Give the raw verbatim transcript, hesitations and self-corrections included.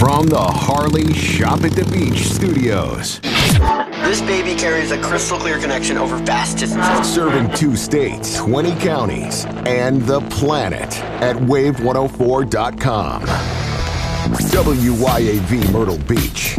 from the Harley Shop at the Beach studios. This baby carries a crystal clear connection over vast distances. Serving two states, twenty counties, and the planet at wave one oh four dot com. W Y A V Myrtle Beach,